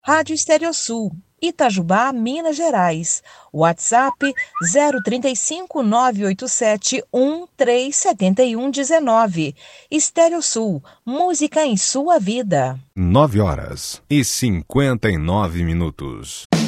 Rádio Estéreo Sul, Itajubá, Minas Gerais. WhatsApp 035 987 137119. Estéreo Sul, música em sua vida. 9h59.